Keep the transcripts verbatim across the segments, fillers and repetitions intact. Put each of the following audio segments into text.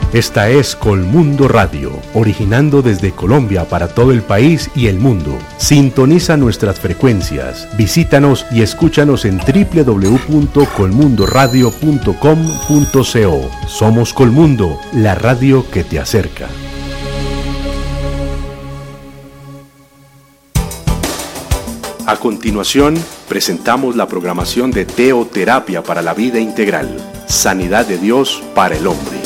Esta es Colmundo Radio, originando desde Colombia para todo el país y el mundo. Sintoniza nuestras frecuencias, visítanos y escúchanos en doble u doble u doble u punto colmundo radio punto com punto co. Somos Colmundo, la radio que te acerca. A continuación, presentamos la programación de Teoterapia para la Vida Integral, Sanidad de Dios para el Hombre.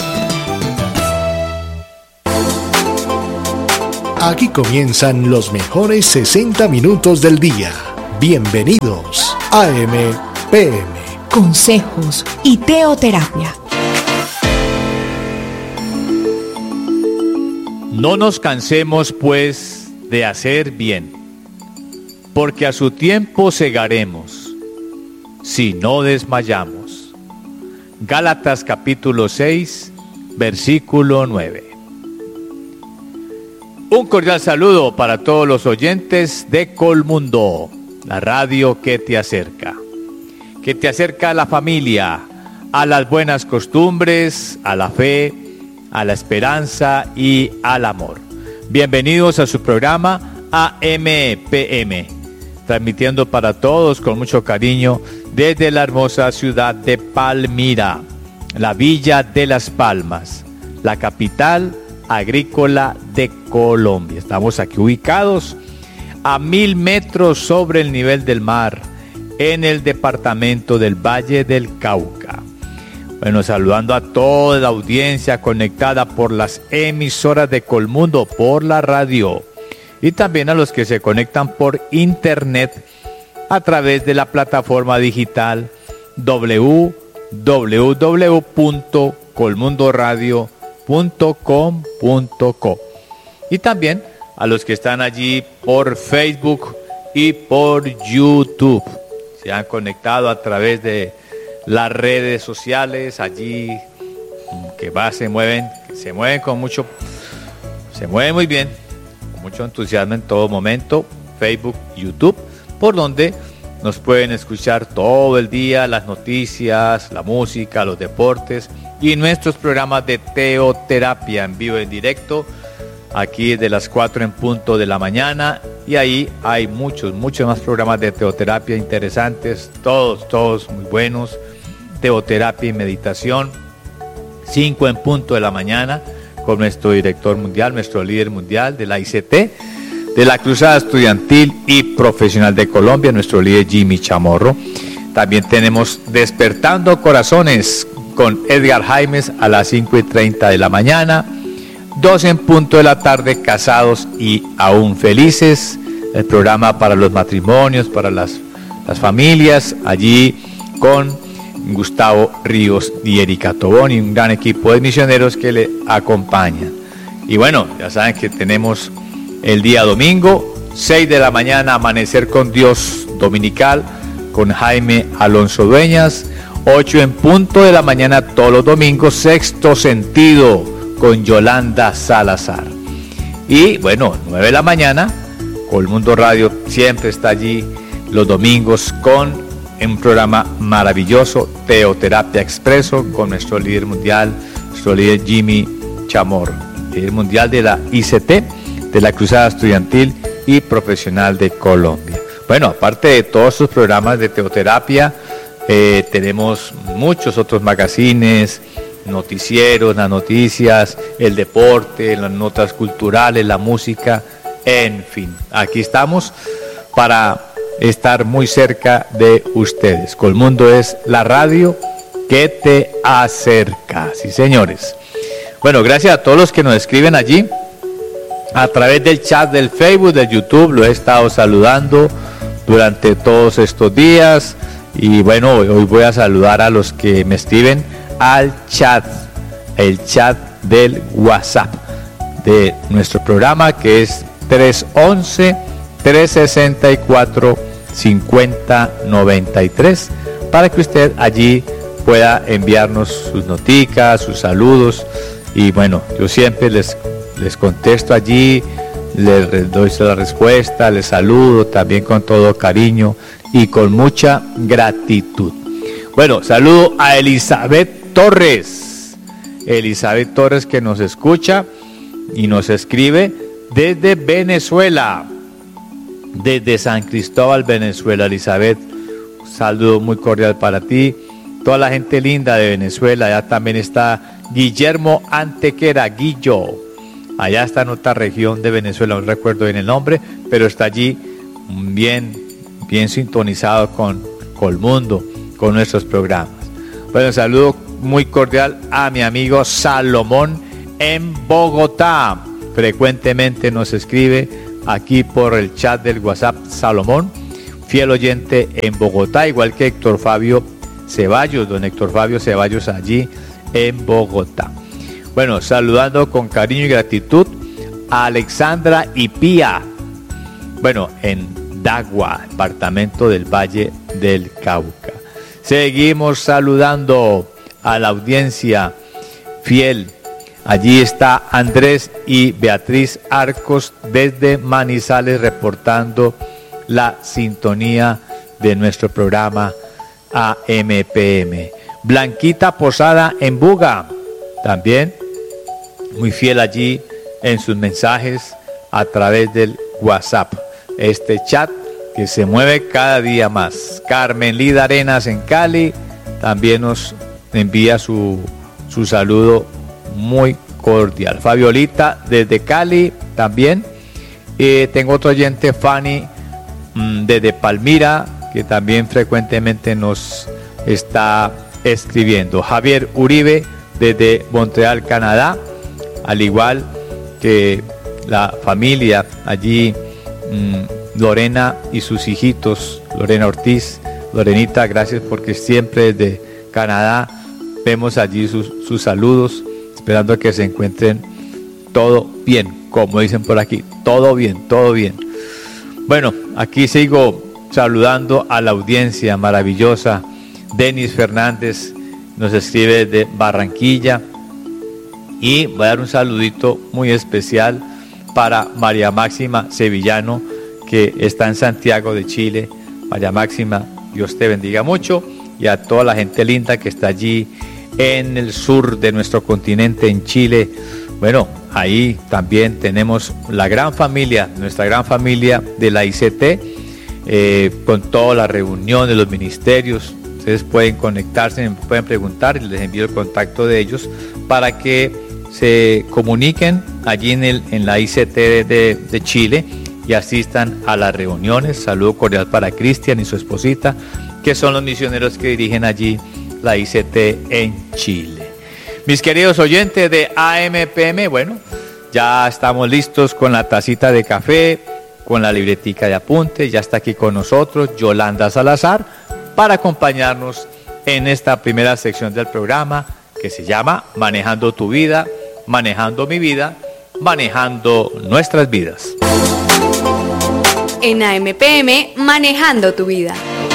Aquí comienzan los mejores sesenta minutos del día. Bienvenidos a A M P M. Consejos y teoterapia. No nos cansemos, pues, de hacer bien, porque a su tiempo segaremos, si no desmayamos. Gálatas capítulo seis, versículo nueve. Un cordial saludo para todos los oyentes de Colmundo, la radio que te acerca, que te acerca a la familia, a las buenas costumbres, a la fe, a la esperanza y al amor. Bienvenidos a su programa A M P M, transmitiendo para todos con mucho cariño desde la hermosa ciudad de Palmira, la Villa de las Palmas, la capital agrícola de Colombia. Estamos aquí ubicados a mil metros sobre el nivel del mar, en el departamento del Valle del Cauca. Bueno, saludando a toda la audiencia conectada por las emisoras de Colmundo, por la radio, y también a los que se conectan por internet a través de la plataforma digital doble u doble u doble u punto colmundo radio punto com punto co, y también a los que están allí por Facebook y por YouTube. Se han conectado a través de las redes sociales allí, que va, se mueven, que se mueven con mucho, se mueven muy bien, con mucho entusiasmo en todo momento, Facebook, YouTube, por donde nos pueden escuchar todo el día las noticias, la música, los deportes y nuestros programas de teoterapia en vivo, en directo, aquí de las cuatro en punto de la mañana. Y ahí hay muchos, muchos más programas de teoterapia interesantes, todos, todos muy buenos. Teoterapia y meditación, cinco en punto de la mañana, con nuestro director mundial, nuestro líder mundial de la I C T, de la Cruzada Estudiantil y Profesional de Colombia, nuestro líder Jimmy Chamorro. También tenemos Despertando Corazones con Edgar Jaimes a las cinco y treinta de la mañana, dos en punto de la tarde, Casados y Aún Felices, el programa para los matrimonios, para las, las familias, allí con Gustavo Ríos y Erika Tobón y un gran equipo de misioneros que le acompañan. Y bueno, ya saben que tenemos el día domingo, seis de la mañana, Amanecer con Dios dominical con Jaime Alonso Dueñas, ocho en punto de la mañana todos los domingos, Sexto Sentido con Yolanda Salazar. Y bueno, nueve de la mañana, Colmundo Radio siempre está allí los domingos con un programa maravilloso, Teoterapia Expreso, con nuestro líder mundial, nuestro líder Jimmy Chamorro, líder mundial de la I C T, de la Cruzada Estudiantil y Profesional de Colombia. Bueno, aparte de todos estos programas de teoterapia, eh, tenemos muchos otros magazines, noticieros, las noticias, el deporte, las notas culturales, la música, en fin. Aquí estamos para estar muy cerca de ustedes. Colmundo es la radio que te acerca. Sí, señores. Bueno, gracias a todos los que nos escriben allí a través del chat del Facebook, del YouTube. Lo he estado saludando durante todos estos días. Y bueno, hoy voy a saludar a los que me escriben al chat, el chat del WhatsApp de nuestro programa, que es tres once, trescientos sesenta y cuatro, cincuenta noventa y tres, para que usted allí pueda enviarnos sus noticas, sus saludos. Y bueno, yo siempre les, les contesto allí, les doy la respuesta, les saludo también con todo cariño y con mucha gratitud. Bueno, saludo a Elizabeth Torres. Elizabeth Torres, que nos escucha y nos escribe desde Venezuela, desde San Cristóbal, Venezuela. Elizabeth, un saludo muy cordial para ti, toda la gente linda de Venezuela. Allá también está Guillermo Antequera, Guillo, allá está en otra región de Venezuela, no recuerdo bien el nombre, pero está allí bien, bien sintonizado con Colmundo, con nuestros programas. Bueno, saludo muy cordial a mi amigo Salomón en Bogotá. Frecuentemente nos escribe aquí por el chat del WhatsApp. Salomón, fiel oyente en Bogotá, igual que Héctor Fabio Ceballos, don Héctor Fabio Ceballos allí en Bogotá. Bueno, saludando con cariño y gratitud a Alexandra y Pía, bueno, en Dagua, departamento del Valle del Cauca. Seguimos saludando a la audiencia fiel. Allí está Andrés y Beatriz Arcos desde Manizales reportando la sintonía de nuestro programa A M P M. Blanquita Posada en Buga, también muy fiel allí en sus mensajes a través del WhatsApp. Este chat que se mueve cada día más. Carmen Lida Arenas en Cali también nos envía su, su saludo muy cordial. Fabiolita desde Cali también. Eh, tengo otro oyente, Fanny, mmm, desde Palmira, que también frecuentemente nos está escribiendo. Javier Uribe desde Montreal, Canadá, al igual que la familia allí, mmm, Lorena y sus hijitos, Lorena Ortiz. Lorenita, gracias porque siempre desde Canadá vemos allí sus, sus saludos, esperando que se encuentren todo bien, como dicen por aquí, todo bien, todo bien. Bueno, aquí sigo saludando a la audiencia maravillosa. Denis Fernández nos escribe de Barranquilla, y voy a dar un saludito muy especial para María Máxima Sevillano, que está en Santiago de Chile. María Máxima, Dios te bendiga mucho, y a toda la gente linda que está allí en el sur de nuestro continente, en Chile. Bueno, ahí también tenemos la gran familia, nuestra gran familia de la I C T, eh, con todas las reuniones, los ministerios. Ustedes pueden conectarse, pueden preguntar, y les envío el contacto de ellos para que se comuniquen allí en, el, en la I C T de, de Chile y asistan a las reuniones. Saludo cordial para Cristian y su esposita, que son los misioneros que dirigen allí la I C T en Chile. Mis queridos oyentes de A M P M, bueno, ya estamos listos con la tacita de café, con la libretica de apuntes. Ya está aquí con nosotros Yolanda Salazar para acompañarnos en esta primera sección del programa, que se llama Manejando tu vida, manejando mi vida, manejando nuestras vidas. En A M P M, Manejando tu vida.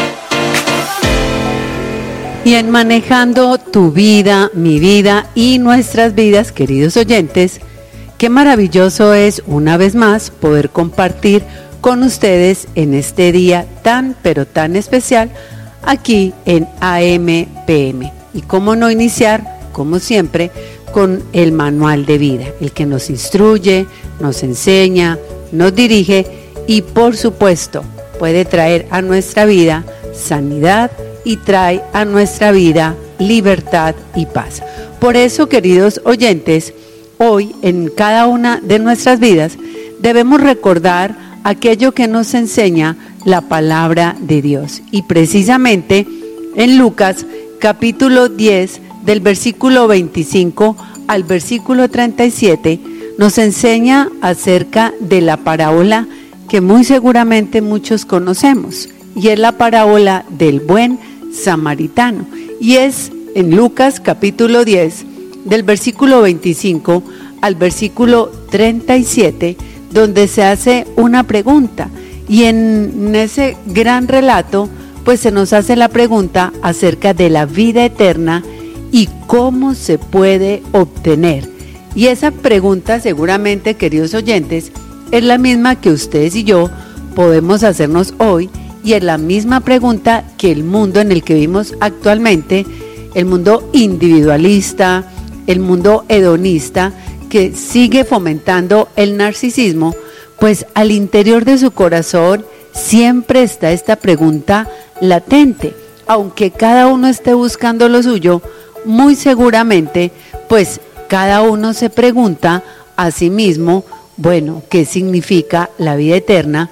Y en Manejando tu vida, mi vida y nuestras vidas, queridos oyentes, qué maravilloso es una vez más poder compartir con ustedes en este día tan pero tan especial aquí en A M P M. Y cómo no iniciar, como siempre, con el manual de vida, el que nos instruye, nos enseña, nos dirige y por supuesto puede traer a nuestra vida sanidad y trae a nuestra vida libertad y paz. Por eso, queridos oyentes, hoy en cada una de nuestras vidas debemos recordar aquello que nos enseña la palabra de Dios. Y precisamente en Lucas capítulo diez, del versículo veinticinco al versículo treinta y siete, nos enseña acerca de la parábola que muy seguramente muchos conocemos, y es la parábola del buen samaritano. Y es en Lucas capítulo diez, del versículo veinticinco al versículo treinta y siete, donde se hace una pregunta, y en ese gran relato pues se nos hace la pregunta acerca de la vida eterna y cómo se puede obtener. Y esa pregunta seguramente, queridos oyentes, es la misma que ustedes y yo podemos hacernos hoy, y es la misma pregunta que el mundo en el que vivimos actualmente, el mundo individualista, el mundo hedonista que sigue fomentando el narcisismo, pues al interior de su corazón siempre está esta pregunta latente. Aunque cada uno esté buscando lo suyo, muy seguramente, pues cada uno se pregunta a sí mismo, bueno, ¿qué significa la vida eterna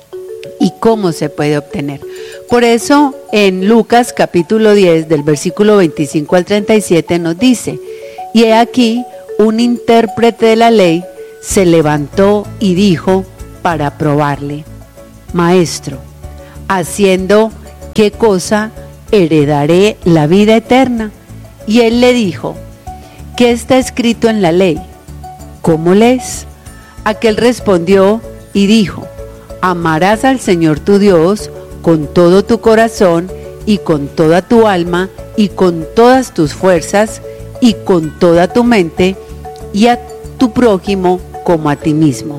y cómo se puede obtener? Por eso en Lucas capítulo diez, del versículo veinticinco al treinta y siete nos dice: y he aquí, un intérprete de la ley se levantó y dijo para probarle: Maestro, ¿haciendo qué cosa heredaré la vida eterna? Y él le dijo: ¿qué está escrito en la ley? ¿Cómo lees? Aquel respondió y dijo: amarás al Señor tu Dios con todo tu corazón y con toda tu alma y con todas tus fuerzas y con toda tu mente, y a tu prójimo como a ti mismo.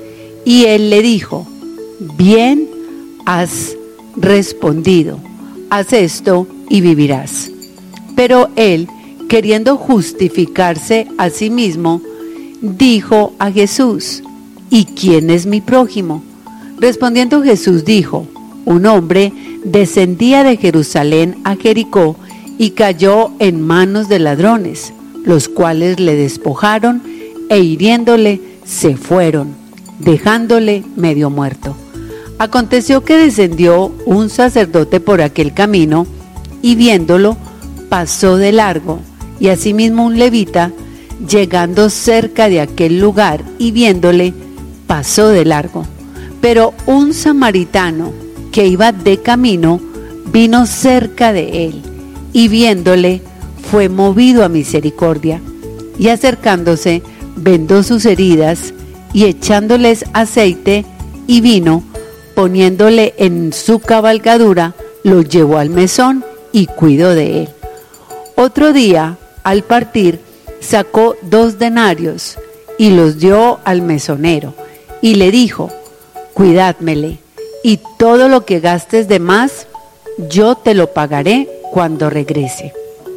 Y él le dijo: bien has respondido, haz esto y vivirás. Pero él, queriendo justificarse a sí mismo, dijo a Jesús: ¿y quién es mi prójimo? Respondiendo Jesús dijo: un hombre descendía de Jerusalén a Jericó y cayó en manos de ladrones, los cuales le despojaron e hiriéndole se fueron, dejándole medio muerto. Aconteció que descendió un sacerdote por aquel camino y viéndolo pasó de largo, y asimismo un levita, llegando cerca de aquel lugar y viéndole, pasó de largo. Pero un samaritano que iba de camino vino cerca de él y viéndole fue movido a misericordia, y acercándose vendó sus heridas y echándoles aceite y vino, poniéndole en su cabalgadura, lo llevó al mesón y cuidó de él. Otro día, al partir, sacó dos denarios y los dio al mesonero y le dijo: cuidádmele, y todo lo que gastes de más, yo te lo pagaré cuando regrese.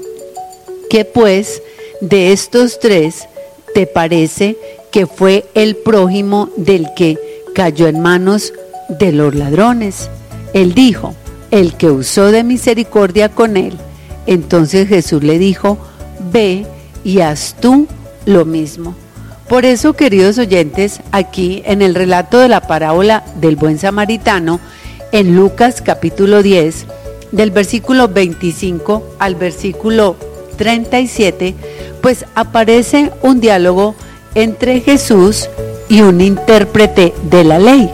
¿Qué pues de estos tres te parece que fue el prójimo del que cayó en manos de los ladrones? Él dijo: el que usó de misericordia con él. Entonces Jesús le dijo: ve y haz tú lo mismo. Por eso, queridos oyentes, aquí en el relato de la parábola del buen samaritano, en Lucas capítulo diez, del versículo veinticinco al versículo treinta y siete, pues aparece un diálogo entre Jesús y un intérprete de la ley,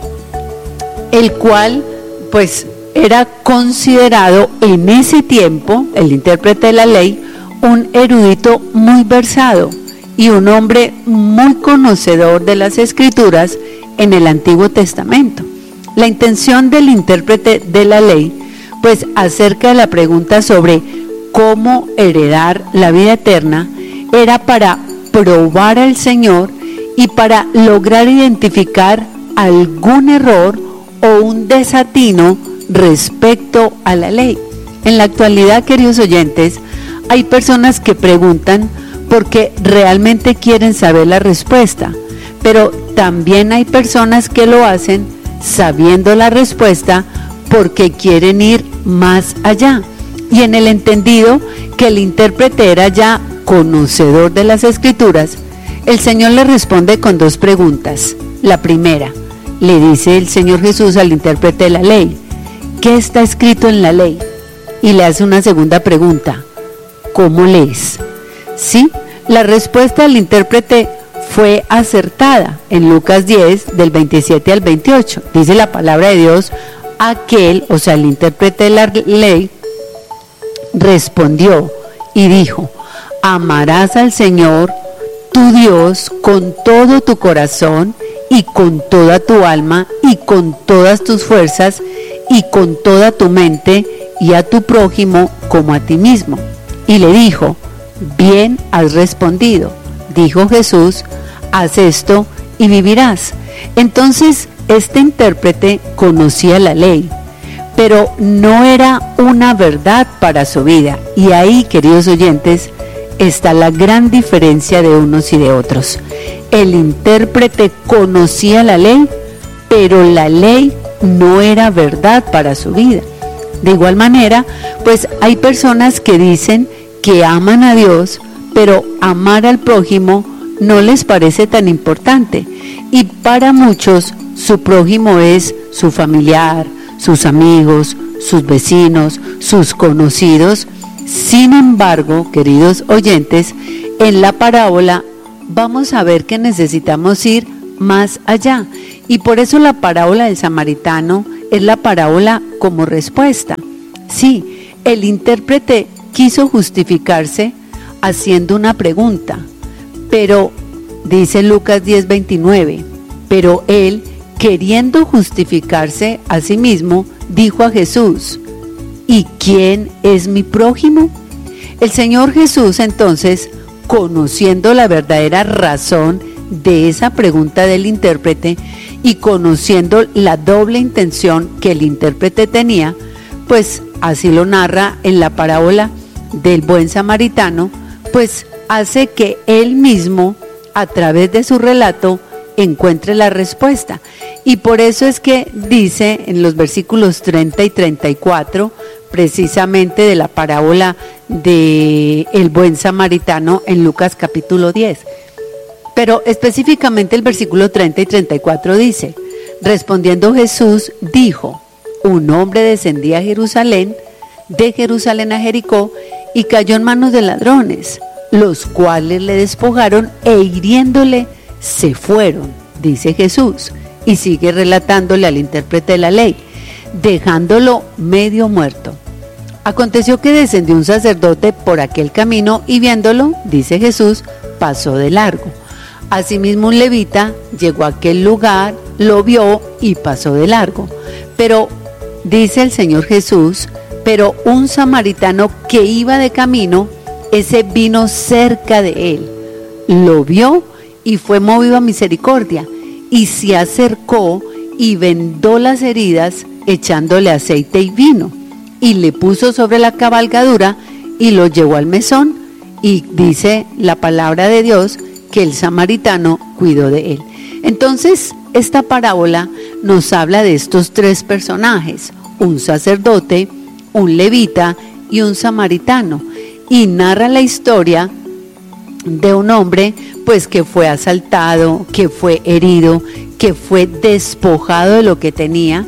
el cual pues era considerado en ese tiempo, el intérprete de la ley, un erudito muy versado y un hombre muy conocedor de las escrituras en el Antiguo Testamento. La intención del intérprete de la ley, pues acerca de la pregunta sobre cómo heredar la vida eterna, era para probar al Señor y para lograr identificar algún error o un desatino respecto a la ley. En la actualidad, queridos oyentes, hay personas que preguntan porque realmente quieren saber la respuesta, pero también hay personas que lo hacen sabiendo la respuesta porque quieren ir más allá. Y en el entendido que el intérprete era ya conocedor de las escrituras, el Señor le responde con dos preguntas. La primera, le dice el Señor Jesús al intérprete de la ley: ¿qué está escrito en la ley? Y le hace una segunda pregunta: ¿cómo lees? Sí, la respuesta del intérprete fue acertada. En Lucas diez, del veintisiete al veintiocho, dice la palabra de Dios: aquel, o sea, el intérprete de la ley, respondió y dijo: amarás al Señor tu Dios con todo tu corazón y con toda tu alma y con todas tus fuerzas y con toda tu mente, y a tu prójimo como a ti mismo. Y le dijo: bien has respondido. Dijo Jesús: haz esto y vivirás. Entonces este intérprete conocía la ley, pero no era una verdad para su vida. Y ahí, queridos oyentes, está la gran diferencia de unos y de otros. El intérprete conocía la ley, pero la ley no era verdad para su vida. De igual manera, pues hay personas que dicen que aman a Dios, pero amar al prójimo no les parece tan importante. Y para muchos, su prójimo es su familiar, sus amigos, sus vecinos, sus conocidos. Sin embargo, queridos oyentes, en la parábola vamos a ver que necesitamos ir más allá. Y por eso la parábola del samaritano es la parábola como respuesta. Sí, el intérprete quiso justificarse haciendo una pregunta, pero dice Lucas diez veintinueve, pero él, queriendo justificarse a sí mismo, dijo a Jesús: ¿y quién es mi prójimo? El Señor Jesús, entonces, conociendo la verdadera razón de esa pregunta del intérprete y conociendo la doble intención que el intérprete tenía, pues así lo narra en la parábola del buen samaritano, pues hace que él mismo, a través de su relato, encuentre la respuesta. Y por eso es que dice en los versículos treinta y treinta y cuatro, precisamente de la parábola de el buen samaritano en Lucas capítulo diez. Pero específicamente el versículo treinta y treinta y cuatro dice: respondiendo Jesús dijo, un hombre descendía a Jerusalén, de Jerusalén a Jericó, y cayó en manos de ladrones, los cuales le despojaron e hiriéndole se fueron, dice Jesús, y sigue relatándole al intérprete de la ley, dejándolo medio muerto. Aconteció que descendió un sacerdote por aquel camino y viéndolo, dice Jesús, pasó de largo. Asimismo un levita llegó a aquel lugar, lo vio y pasó de largo. Pero, dice el Señor Jesús, pero un samaritano que iba de camino, ese vino cerca de él, lo vio y fue movido a misericordia, y se acercó y vendó las heridas, echándole aceite y vino, y le puso sobre la cabalgadura y lo llevó al mesón, y dice la palabra de Dios que el samaritano cuidó de él. Entonces, esta parábola nos habla de estos tres personajes, un sacerdote, un levita y un samaritano, y narra la historia de un hombre pues que fue asaltado, que fue herido, que fue despojado de lo que tenía,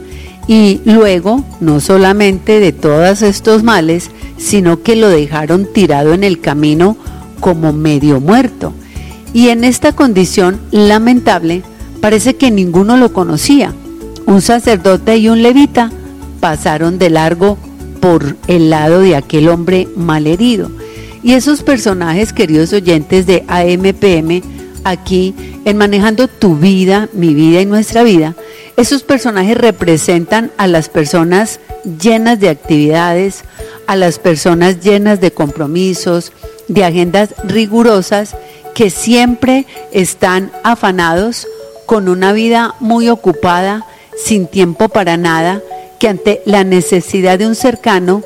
y luego no solamente de todos estos males, sino que lo dejaron tirado en el camino como medio muerto. Y en esta condición lamentable parece que ninguno lo conocía. Un sacerdote y un levita pasaron de largo por el lado de aquel hombre malherido. Y esos personajes, queridos oyentes de A M P M, aquí en Manejando tu vida, mi vida y nuestra vida, esos personajes representan a las personas llenas de actividades, a las personas llenas de compromisos, de agendas rigurosas, que siempre están afanados, con una vida muy ocupada, sin tiempo para nada, que ante la necesidad de un cercano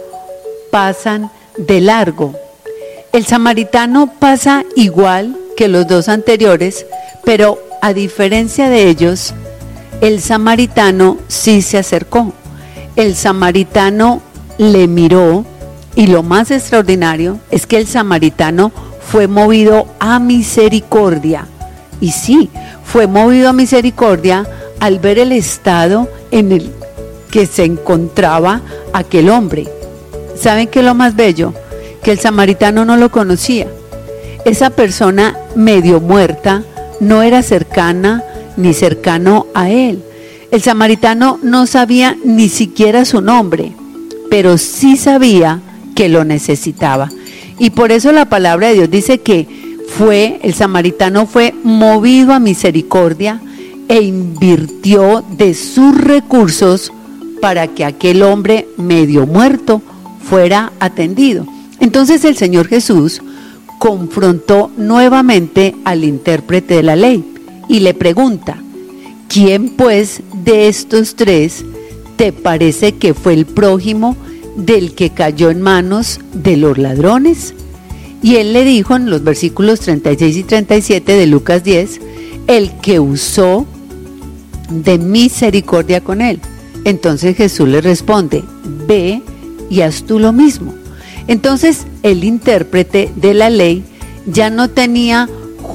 pasan de largo. El samaritano pasa igual que los dos anteriores, pero a diferencia de ellos, el samaritano sí se acercó. El samaritano le miró, y lo más extraordinario es que el samaritano fue movido a misericordia. Y sí, fue movido a misericordia al ver el estado en el que se encontraba aquel hombre. ¿Saben qué es lo más bello? Que el samaritano no lo conocía. Esa persona medio muerta no era cercana ni cercano a él. El samaritano no sabía ni siquiera su nombre, pero sí sabía que lo necesitaba. Y por eso la palabra de Dios dice que fue, el samaritano fue movido a misericordia e invirtió de sus recursos para que aquel hombre medio muerto fuera atendido. Entonces el Señor Jesús confrontó nuevamente al intérprete de la ley y le pregunta: ¿quién pues de estos tres te parece que fue el prójimo del que cayó en manos de los ladrones? Y él le dijo en los versículos treinta y seis y treinta y siete de Lucas diez, el que usó de misericordia con él. Entonces Jesús le responde, ve y haz tú lo mismo. Entonces el intérprete de la ley ya no tenía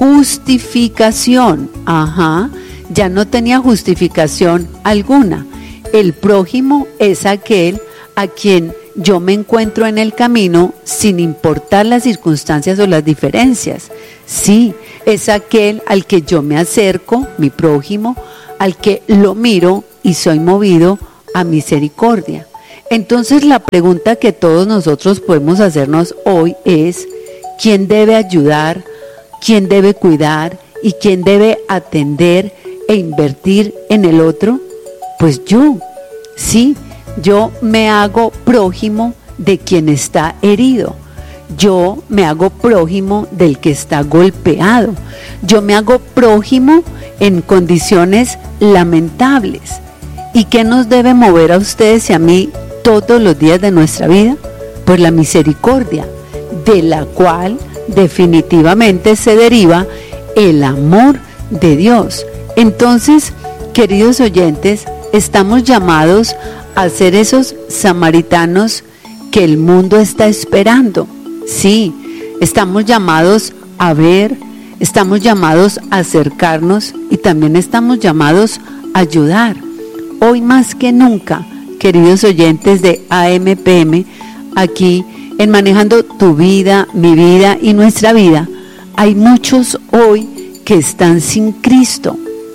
justificación, ajá, ya no tenía justificación alguna. El prójimo es aquel a quien yo me encuentro en el camino sin importar las circunstancias o las diferencias. Sí, es aquel al que yo me acerco, mi prójimo, al que lo miro y soy movido a misericordia. Entonces la pregunta que todos nosotros podemos hacernos hoy es, ¿quién debe ayudar? ¿Quién debe cuidar? ¿Y quién debe atender e invertir en el otro? Pues yo, sí, yo me hago prójimo de quien está herido. Yo me hago prójimo del que está golpeado. Yo me hago prójimo en condiciones lamentables. ¿Y qué nos debe mover a ustedes y a mí todos los días de nuestra vida? Pues la misericordia, de la cual definitivamente se deriva el amor de Dios. Entonces, queridos oyentes, estamos llamados a ser esos samaritanos que el mundo está esperando. Sí, estamos llamados a ver, estamos llamados a acercarnos y también estamos llamados a ayudar. Hoy más que nunca, queridos oyentes de A M P M, aquí en Manejando tu vida, mi vida y nuestra vida, hay muchos hoy que están sin Cristo,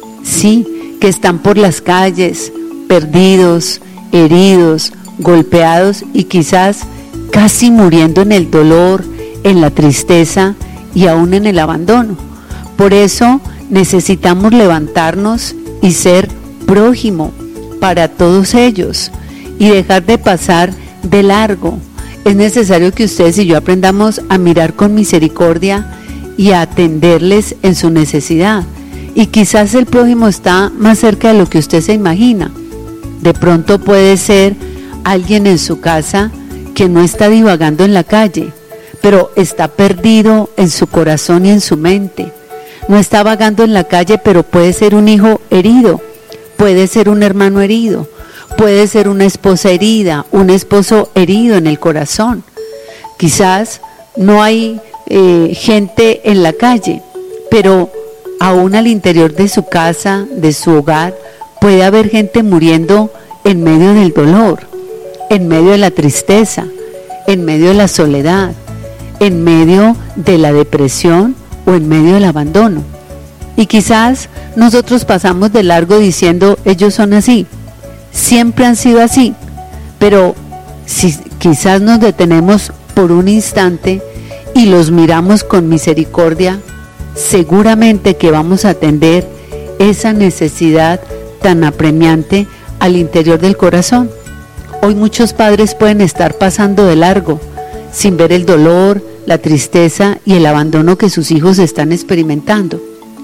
sí, que están por las calles, perdidos, heridos, golpeados y quizás casi muriendo en el dolor, en la tristeza y aún en el abandono. Por eso necesitamos levantarnos y ser prójimo para todos ellos y dejar de pasar de largo. Es necesario que ustedes y yo aprendamos a mirar con misericordia y a atenderles en su necesidad. Y quizás el prójimo está más cerca de lo que usted se imagina. De pronto puede ser alguien en su casa que no está divagando en la calle, pero está perdido en su corazón y en su mente. No está vagando en la calle, pero puede ser un hijo herido, puede ser un hermano herido, puede ser una esposa herida, un esposo herido en el corazón. Quizás no hay eh, gente en la calle, pero aún al interior de su casa, de su hogar, puede haber gente muriendo en medio del dolor, en medio de la tristeza, en medio de la soledad, en medio de la depresión o en medio del abandono. Y quizás nosotros pasamos de largo diciendo, ellos son así, siempre han sido así, pero si quizás nos detenemos por un instante y los miramos con misericordia, seguramente que vamos a atender esa necesidad tan apremiante al interior del corazón. Hoy muchos padres pueden estar pasando de largo, sin ver el dolor, la tristeza y el abandono que sus hijos están experimentando.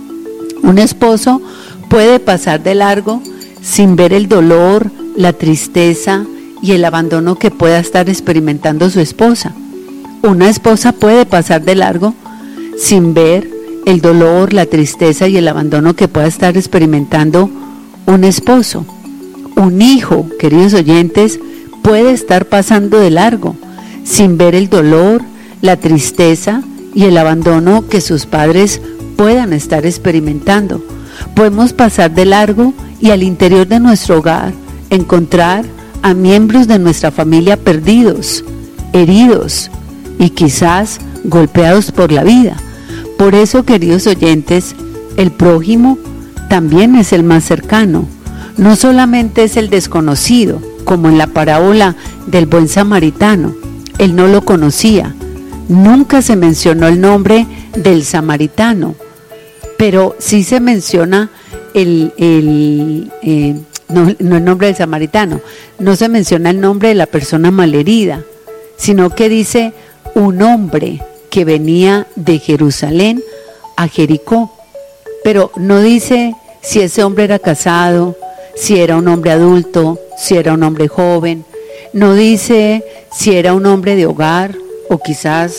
Un esposo puede pasar de largo sin ver el dolor, la tristeza y el abandono que pueda estar experimentando su esposa. Una esposa puede pasar de largo sin ver el dolor, la tristeza y el abandono que pueda estar experimentando un esposo. Un hijo, queridos oyentes, puede estar pasando de largo sin ver el dolor, la tristeza y el abandono que sus padres puedan estar experimentando. Podemos pasar de largo y al interior de nuestro hogar encontrar a miembros de nuestra familia perdidos, heridos y quizás golpeados por la vida. Por eso, queridos oyentes, el prójimo también es el más cercano. No solamente es el desconocido, como en la parábola del buen samaritano. Él no lo conocía. Nunca se mencionó el nombre del samaritano, pero sí se menciona el, el eh, no, no el nombre del samaritano, no se menciona el nombre de la persona malherida, sino que dice un hombre que venía de Jerusalén a Jericó, pero no dice si ese hombre era casado, si era un hombre adulto, si era un hombre joven, no dice si era un hombre de hogar o quizás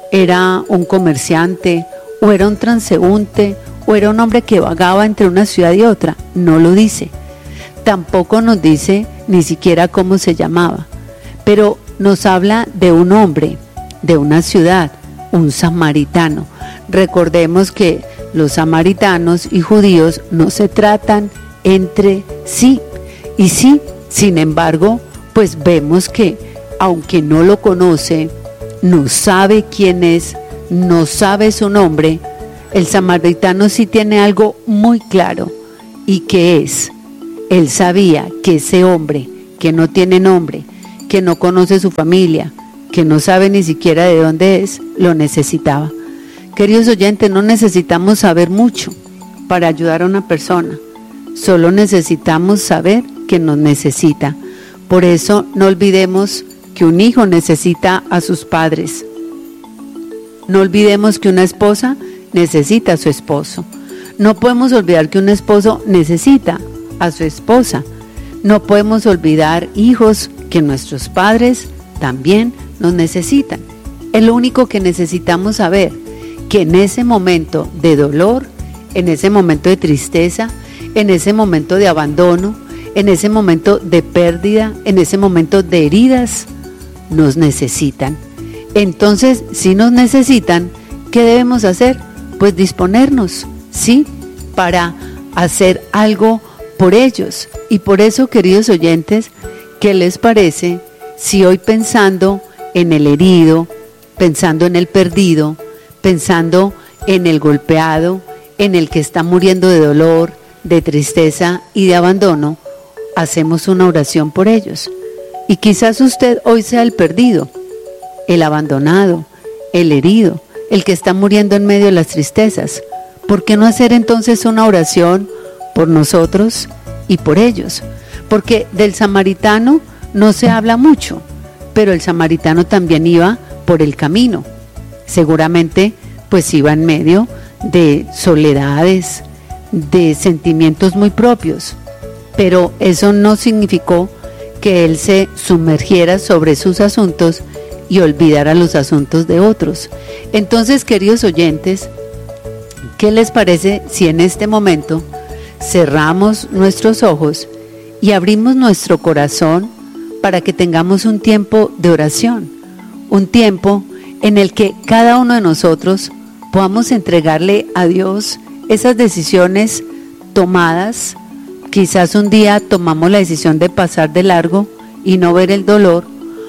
era un comerciante, o era un transeúnte, o era un hombre que vagaba entre una ciudad y otra. No lo dice. Tampoco nos dice ni siquiera cómo se llamaba, pero nos habla de un hombre, de una ciudad, un samaritano. Recordemos que los samaritanos y judíos no se tratan entre sí. Y sí, sin embargo, pues vemos que aunque no lo conoce, no sabe quién es, no sabe su nombre, el samaritano sí tiene algo muy claro. ¿Y qué es? Él sabía que ese hombre que no tiene nombre, que no conoce su familia, que no sabe ni siquiera de dónde es, lo necesitaba. Queridos oyentes, no necesitamos saber mucho para ayudar a una persona. Solo necesitamos saber que nos necesita. Por eso no olvidemos que un hijo necesita a sus padres. No olvidemos que una esposa necesita a su esposo. No podemos olvidar que un esposo necesita a su esposa. No podemos olvidar, hijos, que nuestros padres también nos necesitan. Es lo único que necesitamos saber, que en ese momento de dolor, en ese momento de tristeza, en ese momento de abandono, en ese momento de pérdida, en ese momento de heridas, nos necesitan. Entonces, si nos necesitan, ¿qué debemos hacer? Pues disponernos, ¿sí? Para hacer algo por ellos. Y por eso, queridos oyentes, ¿qué les parece si hoy, pensando en el herido, pensando en el perdido, pensando en el golpeado, en el que está muriendo de dolor, de tristeza y de abandono, hacemos una oración por ellos? Y quizás usted hoy sea el perdido, el abandonado, el herido, el que está muriendo en medio de las tristezas. ¿Por qué no hacer entonces una oración por nosotros y por ellos? Porque del samaritano no se habla mucho, pero el samaritano también iba por el camino. Seguramente pues iba en medio de soledades, de sentimientos muy propios, pero eso no significó que él se sumergiera sobre sus asuntos y olvidara los asuntos de otros. Entonces, queridos oyentes, ¿qué les parece si en este momento cerramos nuestros ojos y abrimos nuestro corazón para que tengamos un tiempo de oración? Un tiempo en el que cada uno de nosotros podamos entregarle a Dios esas decisiones tomadas. Quizás un día tomamos la decisión de pasar de largo y no ver el dolor.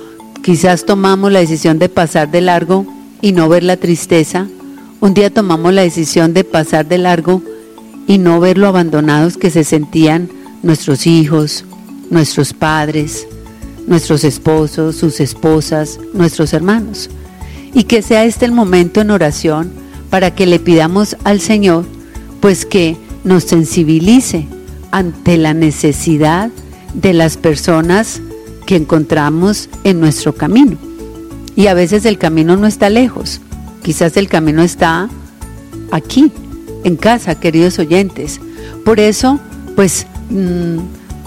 Quizás tomamos la decisión de pasar de largo y no ver la tristeza. Un día tomamos la decisión de pasar de largo y no ver lo abandonados que se sentían nuestros hijos, nuestros padres, nuestros esposos, sus esposas, nuestros hermanos. Y que sea este el momento en oración para que le pidamos al Señor, pues que nos sensibilice ante la necesidad de las personas que encontramos en nuestro camino. Y a veces el camino no está lejos, quizás el camino está aquí, en casa, queridos oyentes. Por eso, pues, mmm,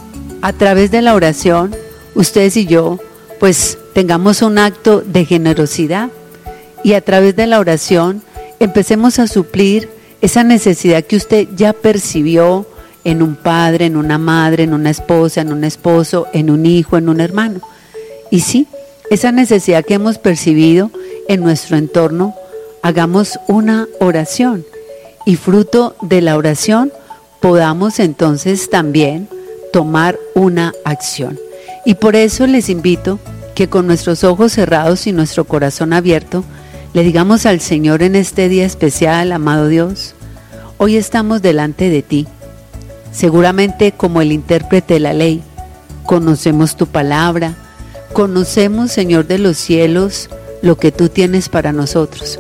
a través de la oración, ustedes y yo, pues, tengamos un acto de generosidad y a través de la oración empecemos a suplir esa necesidad que usted ya percibió en un padre, en una madre, en una esposa, en un esposo, en un hijo, en un hermano. Y sí, esa necesidad que hemos percibido en nuestro entorno, hagamos una oración y fruto de la oración podamos entonces también tomar una acción. Y por eso les invito que con nuestros ojos cerrados y nuestro corazón abierto, le digamos al Señor en este día especial: amado Dios, hoy estamos delante de ti. Seguramente como el intérprete de la ley, conocemos tu palabra, conocemos, Señor de los cielos, lo que tú tienes para nosotros.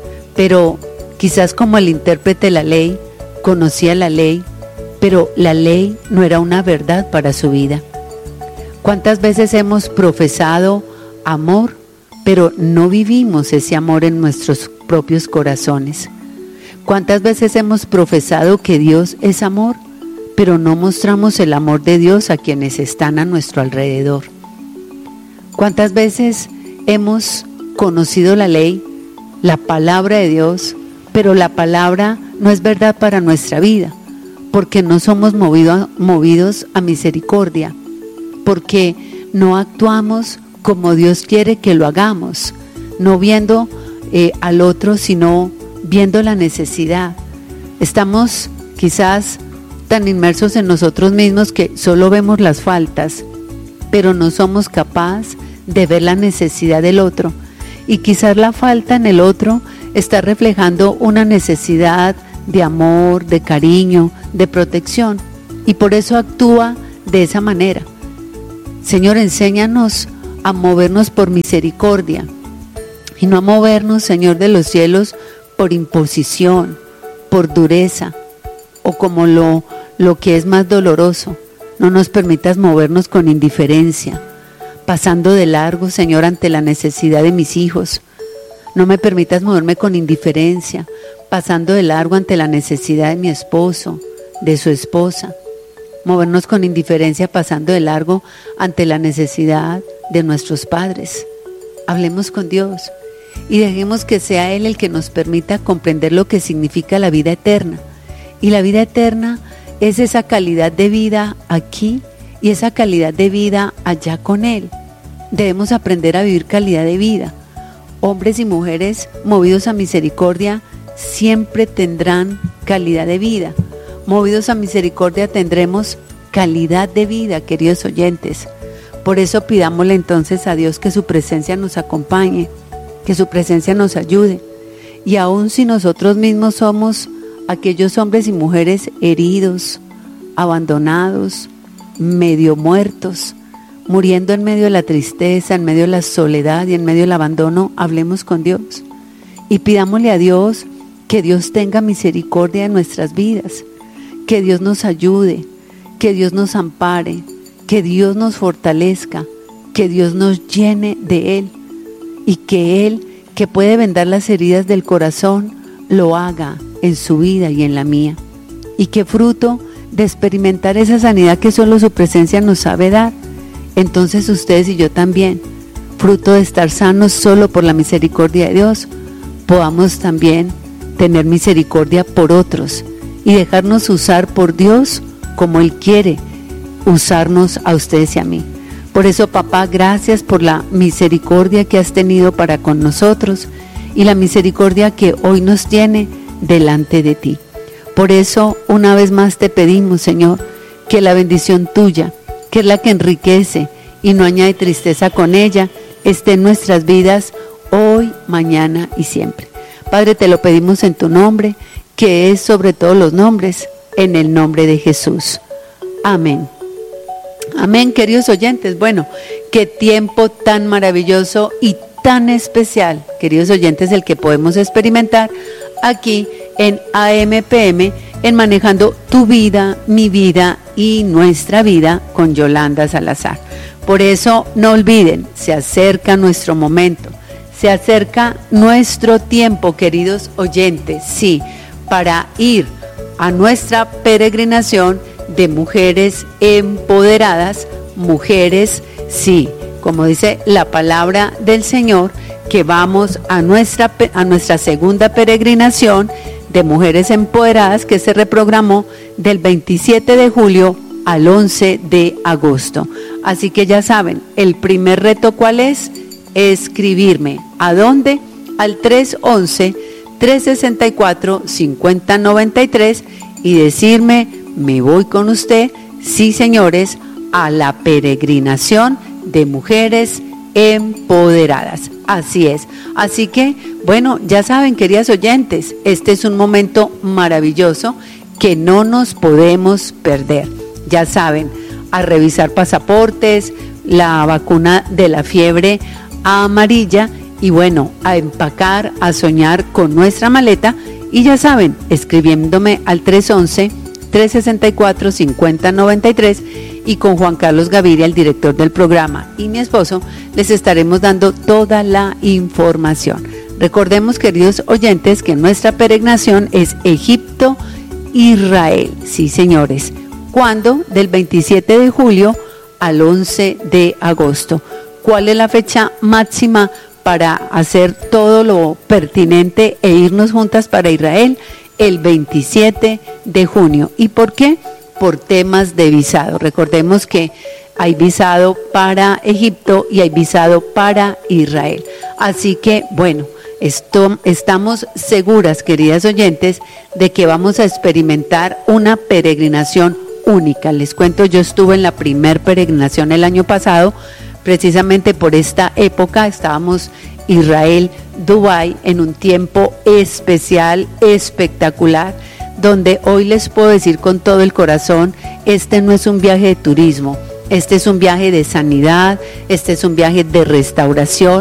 Pero quizás como el intérprete de la ley, conocía la ley, pero la ley no era una verdad para su vida. ¿Cuántas veces hemos profesado amor, pero no vivimos ese amor en nuestros propios corazones? ¿Cuántas veces hemos profesado que Dios es amor, pero no mostramos el amor de Dios a quienes están a nuestro alrededor? ¿Cuántas veces hemos conocido la ley, la palabra de Dios, pero la palabra no es verdad para nuestra vida, porque no somos movido, movidos a misericordia, porque no actuamos como Dios quiere que lo hagamos, no viendo eh, al otro, sino viendo la necesidad. Estamos quizás tan inmersos en nosotros mismos que solo vemos las faltas, pero no somos capaces de ver la necesidad del otro. Y quizás la falta en el otro está reflejando una necesidad de amor, de cariño, de protección, y por eso actúa de esa manera. Señor, enséñanos a movernos por misericordia y no a movernos, Señor de los cielos, por imposición, por dureza o como lo, lo que es más doloroso. No nos permitas movernos con indiferencia, pasando de largo, Señor, ante la necesidad de mis hijos. No me permitas moverme con indiferencia, pasando de largo ante la necesidad de mi esposo, de su esposa. Movernos con indiferencia, pasando de largo ante la necesidad de nuestros padres. Hablemos con Dios y dejemos que sea Él el que nos permita comprender lo que significa la vida eterna. Y la vida eterna es esa calidad de vida aquí y esa calidad de vida allá con Él. Debemos aprender a vivir calidad de vida. Hombres y mujeres movidos a misericordia siempre tendrán calidad de vida. Movidos a misericordia tendremos calidad de vida, queridos oyentes. Por eso pidámosle entonces a Dios que su presencia nos acompañe, que su presencia nos ayude. Y aun si nosotros mismos somos aquellos hombres y mujeres heridos, abandonados, medio muertos, muriendo en medio de la tristeza, en medio de la soledad y en medio del abandono, hablemos con Dios y pidámosle a Dios que Dios tenga misericordia en nuestras vidas, que Dios nos ayude, que Dios nos ampare, que Dios nos fortalezca, que Dios nos llene de Él y que Él, que puede vendar las heridas del corazón, lo haga en su vida y en la mía, y que fruto de experimentar esa sanidad que solo su presencia nos sabe dar, entonces ustedes y yo también, fruto de estar sanos solo por la misericordia de Dios, podamos también tener misericordia por otros y dejarnos usar por Dios como Él quiere usarnos a ustedes y a mí. Por eso, papá, gracias por la misericordia que has tenido para con nosotros y la misericordia que hoy nos tiene delante de ti. Por eso, una vez más te pedimos, Señor, que la bendición tuya, que es la que enriquece y no añade tristeza con ella, esté en nuestras vidas hoy, mañana y siempre. Padre, te lo pedimos en tu nombre, que es sobre todos los nombres, en el nombre de Jesús. Amén. Amén, queridos oyentes. Bueno, qué tiempo tan maravilloso y tan especial, queridos oyentes, el que podemos experimentar aquí en A M P M, en Manejando tu Vida, Mi Vida y Nuestra Vida con Yolanda Salazar. Por eso, no olviden, se acerca nuestro momento, se acerca nuestro tiempo, queridos oyentes, sí, para ir a nuestra peregrinación de mujeres empoderadas, mujeres, sí, como dice la palabra del Señor, que vamos a nuestra, a nuestra segunda peregrinación de mujeres empoderadas que se reprogramó del veintisiete de julio al once de agosto. Así que ya saben, el primer reto, ¿cuál es? Escribirme. ¿A dónde? Al tres once, tres sesenta y cuatro, cincuenta noventa y tres y decirme, me voy con usted, sí señores, a la peregrinación de mujeres empoderadas. Así es. Así que, bueno, ya saben, queridas oyentes, este es un momento maravilloso que no nos podemos perder. Ya saben, a revisar pasaportes, la vacuna de la fiebre amarilla y bueno, a empacar, a soñar con nuestra maleta y ya saben, escribiéndome al tres once, tres sesenta y cuatro, cincuenta noventa y tres y con Juan Carlos Gaviria, el director del programa, y mi esposo, les estaremos dando toda la información. Recordemos, queridos oyentes, que nuestra peregrinación es Egipto, Israel. Sí, señores. ¿Cuándo? Del veintisiete de julio al once de agosto. ¿Cuál es la fecha máxima para hacer todo lo pertinente e irnos juntas para Israel el veintisiete de junio. ¿Y por qué? Por temas de visado. Recordemos que hay visado para Egipto y hay visado para Israel. Así que, bueno, esto, estamos seguras, queridas oyentes, de que vamos a experimentar una peregrinación única. Les cuento, yo estuve en la primer peregrinación el año pasado, precisamente por esta época. Estábamos Israel, Dubái, en un tiempo especial, espectacular, donde hoy les puedo decir con todo el corazón, este no es un viaje de turismo, este es un viaje de sanidad, este es un viaje de restauración,